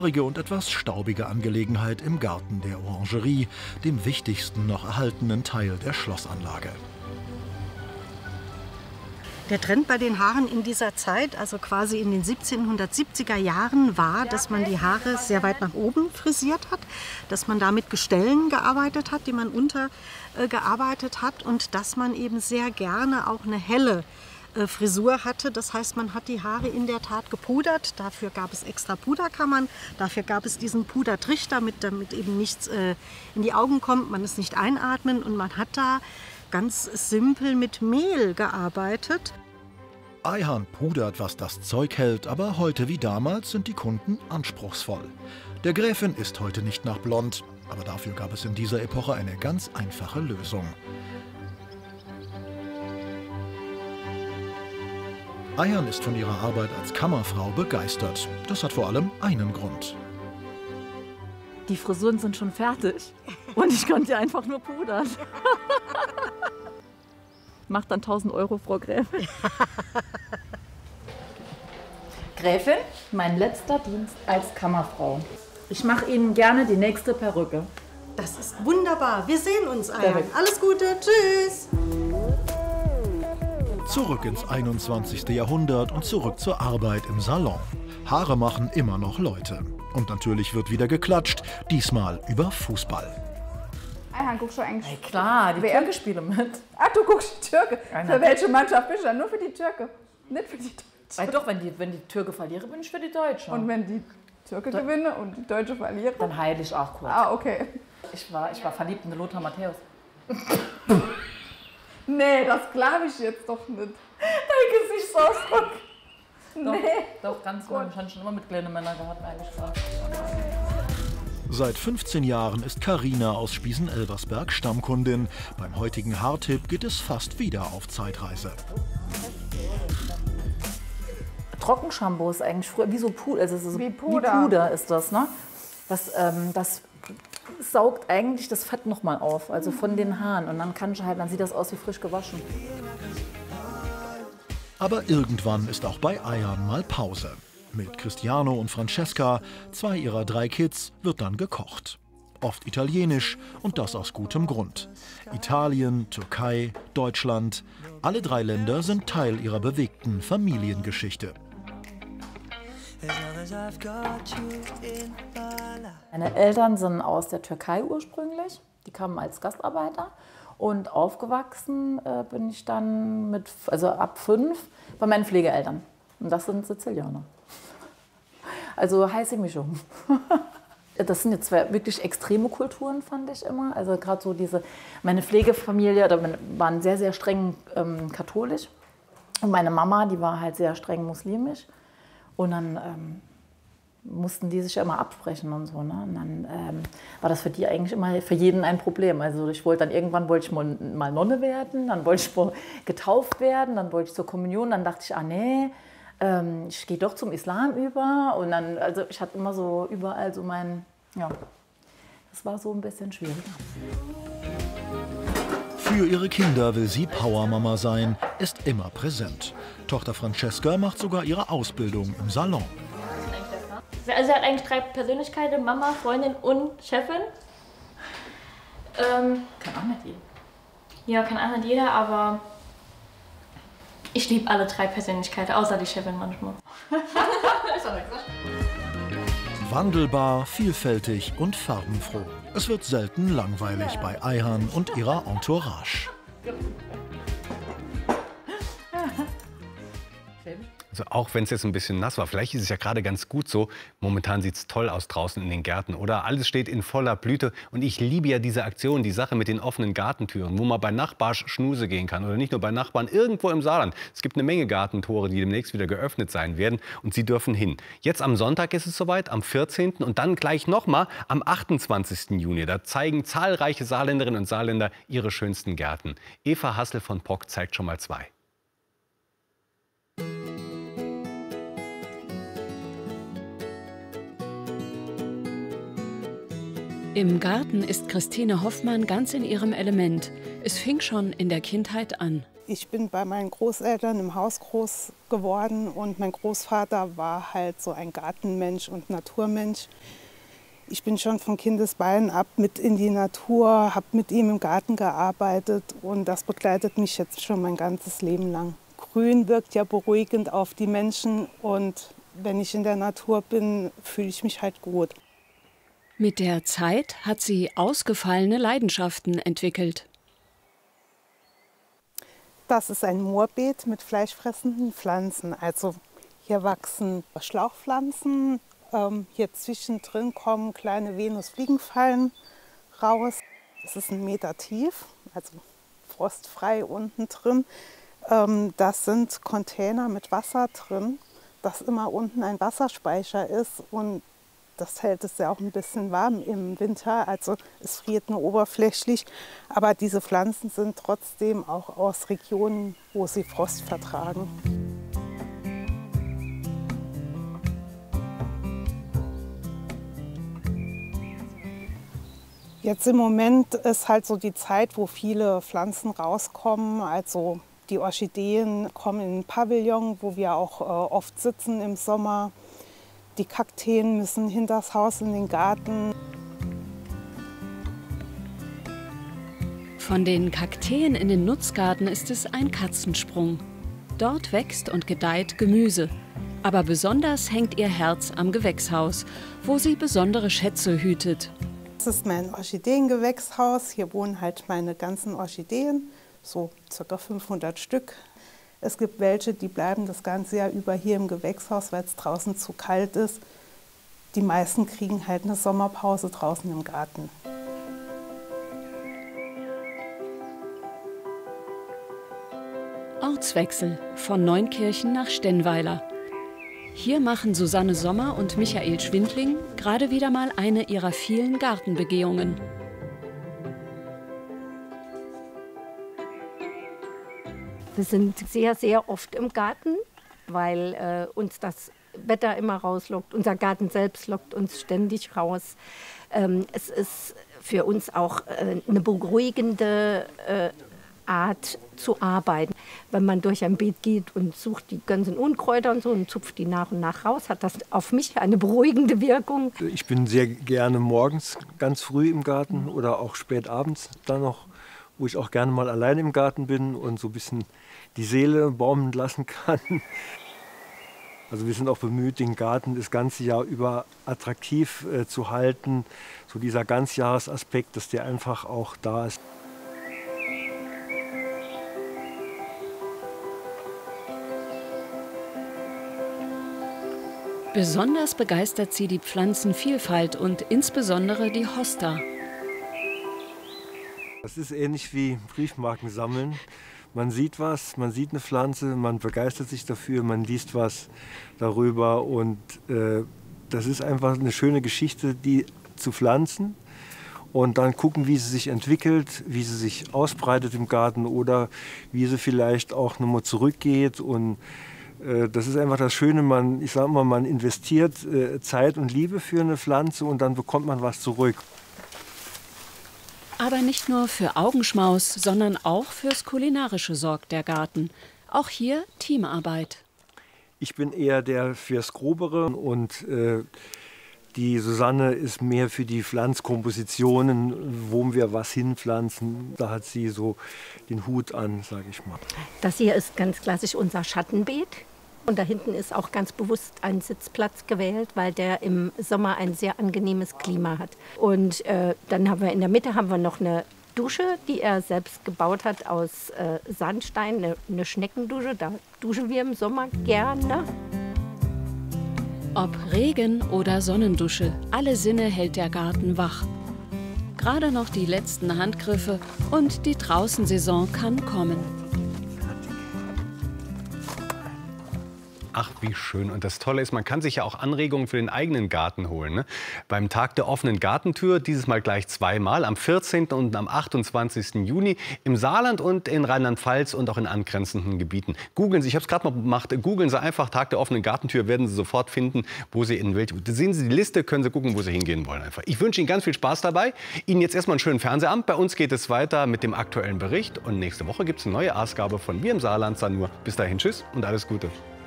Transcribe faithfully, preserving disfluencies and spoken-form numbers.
Und etwas staubige Angelegenheit im Garten der Orangerie, dem wichtigsten noch erhaltenen Teil der Schlossanlage. Der Trend bei den Haaren in dieser Zeit, also quasi in den siebzehnhundertsiebziger Jahren, war, dass man die Haare sehr weit nach oben frisiert hat, dass man da mit Gestellen gearbeitet hat, die man untergearbeitet äh, hat und dass man eben sehr gerne auch eine helle äh, Frisur hatte. Das heißt, man hat die Haare in der Tat gepudert. Dafür gab es extra Puderkammern, dafür gab es diesen Pudertrichter, damit, damit eben nichts äh, in die Augen kommt, man es nicht einatmen und man hat da ganz simpel mit Mehl gearbeitet. Ayhan pudert, was das Zeug hält, aber heute wie damals sind die Kunden anspruchsvoll. Der Gräfin ist heute nicht nach blond, aber dafür gab es in dieser Epoche eine ganz einfache Lösung. Ayhan ist von ihrer Arbeit als Kammerfrau begeistert. Das hat vor allem einen Grund. Die Frisuren sind schon fertig und ich konnte einfach nur pudern. Macht dann tausend Euro, Frau Gräfin. Gräfin, mein letzter Dienst als Kammerfrau. Ich mache Ihnen gerne die nächste Perücke. Das ist wunderbar. Wir sehen uns, Ayhan. Alles Gute. Tschüss. Zurück ins einundzwanzigste Jahrhundert und zurück zur Arbeit im Salon. Haare machen immer noch Leute. Und natürlich wird wieder geklatscht, diesmal über Fußball. Ayhan, guckst du eigentlich? Hey, klar, die Türke spielen mit. Ach, du guckst die Türke. Einer. Für welche Mannschaft bist du dann? Nur für die Türke, nicht für die Deutsche. Weil doch, wenn die, wenn die Türke verliere, bin ich für die Deutsche. Und wenn die Türke da gewinne und die Deutsche verliere? Dann heile ich auch kurz. Ah, okay. Ich war, ich war verliebt in Lothar Matthäus. Nee, das glaube ich jetzt doch nicht. Dein Gesichtsausdruck. Doch, Nee. doch, ganz gut. Ich habe schon immer mit kleinen Männern gehabt, eigentlich. Seit fünfzehn Jahren ist Carina aus Spießen-Elversberg Stammkundin. Beim heutigen Haartipp geht es fast wieder auf Zeitreise. Trockenshampoo ist eigentlich früher wie so Puder, also so wie Puder. Wie Puder ist das, ne? Das, ähm, das saugt eigentlich das Fett noch mal auf, also von den Haaren. Und dann kann ich halt, dann sieht das aus wie frisch gewaschen. Aber irgendwann ist auch bei Ayhan mal Pause. Mit Cristiano und Francesca, zwei ihrer drei Kids, wird dann gekocht. Oft italienisch und das aus gutem Grund. Italien, Türkei, Deutschland, alle drei Länder sind Teil ihrer bewegten Familiengeschichte. Meine Eltern sind aus der Türkei ursprünglich. Die kamen als Gastarbeiter. Und aufgewachsen äh, bin ich dann mit, also ab fünf bei meinen Pflegeeltern. Und das sind Sizilianer. Also heiße Mischung. Das sind jetzt zwei wirklich extreme Kulturen, fand ich immer. Also gerade so diese, meine Pflegefamilie, da waren sehr, sehr streng ähm, katholisch. Und meine Mama, die war halt sehr streng muslimisch. Und dann ähm, mussten die sich ja immer absprechen und so. Ne? Und dann ähm, war das für die eigentlich immer für jeden ein Problem. Also ich wollte dann irgendwann wollte ich mal, mal Nonne werden, dann wollte ich mal getauft werden, dann wollte ich zur Kommunion, dann dachte ich, ah nee, ähm, ich gehe doch zum Islam über. Und dann, also ich hatte immer so überall so mein, ja, das war so ein bisschen schwieriger. Für ihre Kinder will sie Powermama sein, ist immer präsent. Tochter Francesca macht sogar ihre Ausbildung im Salon. Also sie hat eigentlich drei Persönlichkeiten, Mama, Freundin und Chefin. Ähm, Kann auch nicht jeder. Ja, kann auch nicht jeder, aber ich liebe alle drei Persönlichkeiten, außer die Chefin manchmal. Wandelbar, vielfältig und farbenfroh. Es wird selten langweilig bei Ayhan und ihrer Entourage. Also auch wenn es jetzt ein bisschen nass war, vielleicht ist es ja gerade ganz gut so. Momentan sieht es toll aus draußen in den Gärten, oder? Alles steht in voller Blüte. Und ich liebe ja diese Aktion, die Sache mit den offenen Gartentüren, wo man bei Nachbarn Schnuse gehen kann. Oder nicht nur bei Nachbarn, irgendwo im Saarland. Es gibt eine Menge Gartentore, die demnächst wieder geöffnet sein werden. Und Sie dürfen hin. Jetzt am Sonntag ist es soweit, am vierzehnten und dann gleich nochmal am achtundzwanzigsten Juni. Da zeigen zahlreiche Saarländerinnen und Saarländer ihre schönsten Gärten. Eva Hassel von Pock zeigt schon mal zwei. Im Garten ist Christine Hoffmann ganz in ihrem Element. Es fing schon in der Kindheit an. Ich bin bei meinen Großeltern im Haus groß geworden und mein Großvater war halt so ein Gartenmensch und Naturmensch. Ich bin schon von Kindesbeinen ab mit in die Natur, habe mit ihm im Garten gearbeitet und das begleitet mich jetzt schon mein ganzes Leben lang. Grün wirkt ja beruhigend auf die Menschen und wenn ich in der Natur bin, fühle ich mich halt gut. Mit der Zeit hat sie ausgefallene Leidenschaften entwickelt. Das ist ein Moorbeet mit fleischfressenden Pflanzen. Also hier wachsen Schlauchpflanzen, ähm, hier zwischendrin kommen kleine Venusfliegenfallen raus. Es ist ein Meter tief, also frostfrei unten drin. Ähm, das sind Container mit Wasser drin, dass immer unten ein Wasserspeicher ist und das hält es ja auch ein bisschen warm im Winter, also es friert nur oberflächlich. Aber diese Pflanzen sind trotzdem auch aus Regionen, wo sie Frost vertragen. Jetzt im Moment ist halt so die Zeit, wo viele Pflanzen rauskommen. Also die Orchideen kommen in den Pavillon, wo wir auch äh, oft sitzen im Sommer. Die Kakteen müssen hinters Haus in den Garten. Von den Kakteen in den Nutzgarten ist es ein Katzensprung. Dort wächst und gedeiht Gemüse. Aber besonders hängt ihr Herz am Gewächshaus, wo sie besondere Schätze hütet. Das ist mein Orchideengewächshaus. Hier wohnen halt meine ganzen Orchideen, so ca. fünfhundert Stück. Es gibt welche, die bleiben das ganze Jahr über hier im Gewächshaus, weil es draußen zu kalt ist. Die meisten kriegen halt eine Sommerpause draußen im Garten. Ortswechsel von Neunkirchen nach Stennweiler. Hier machen Susanne Sommer und Michael Schwindling gerade wieder mal eine ihrer vielen Gartenbegehungen. Wir sind sehr, sehr oft im Garten, weil äh, uns das Wetter immer rauslockt. Unser Garten selbst lockt uns ständig raus. Ähm, es ist für uns auch äh, eine beruhigende äh, Art zu arbeiten. Wenn man durch ein Beet geht und sucht die ganzen Unkräuter und so und zupft die nach und nach raus, hat das auf mich eine beruhigende Wirkung. Ich bin sehr gerne morgens ganz früh im Garten oder auch spät abends dann noch, wo ich auch gerne mal allein im Garten bin und so ein bisschen die Seele baumeln lassen kann. Also wir sind auch bemüht, den Garten das ganze Jahr über attraktiv äh, zu halten. So dieser Ganzjahresaspekt, dass der einfach auch da ist. Besonders begeistert sie die Pflanzenvielfalt und insbesondere die Hosta. Das ist ähnlich wie Briefmarken sammeln. Man sieht was, man sieht eine Pflanze, man begeistert sich dafür, man liest was darüber und äh, das ist einfach eine schöne Geschichte, die zu pflanzen und dann gucken, wie sie sich entwickelt, wie sie sich ausbreitet im Garten oder wie sie vielleicht auch nochmal zurückgeht und äh, das ist einfach das Schöne, man, ich sag mal, man investiert äh, Zeit und Liebe für eine Pflanze und dann bekommt man was zurück. Aber nicht nur für Augenschmaus, sondern auch fürs Kulinarische sorgt der Garten. Auch hier Teamarbeit. Ich bin eher der fürs Grobere und äh, die Susanne ist mehr für die Pflanzkompositionen, wo wir was hinpflanzen. Da hat sie so den Hut an, sage ich mal. Das hier ist ganz klassisch unser Schattenbeet. Und da hinten ist auch ganz bewusst ein Sitzplatz gewählt, weil der im Sommer ein sehr angenehmes Klima hat. Und äh, dann haben wir in der Mitte haben wir noch eine Dusche, die er selbst gebaut hat aus äh, Sandstein, eine, eine Schneckendusche. Da duschen wir im Sommer gerne. Ob Regen oder Sonnendusche, alle Sinne hält der Garten wach. Gerade noch die letzten Handgriffe und die Draußensaison kann kommen. Ach, wie schön. Und das Tolle ist, man kann sich ja auch Anregungen für den eigenen Garten holen. Ne? Beim Tag der offenen Gartentür, dieses Mal gleich zweimal, am vierzehnten und am achtundzwanzigsten Juni im Saarland und in Rheinland-Pfalz und auch in angrenzenden Gebieten. Googeln Sie, ich habe es gerade mal gemacht, googeln Sie einfach Tag der offenen Gartentür, werden Sie sofort finden, wo Sie in welche. Sehen Sie die Liste, können Sie gucken, wo Sie hingehen wollen. Einfach. Ich wünsche Ihnen ganz viel Spaß dabei. Ihnen jetzt erstmal einen schönen Fernsehabend. Bei uns geht es weiter mit dem aktuellen Bericht. Und nächste Woche gibt es eine neue Ausgabe von Wir im Saarland. Sanur. Bis dahin, tschüss und alles Gute.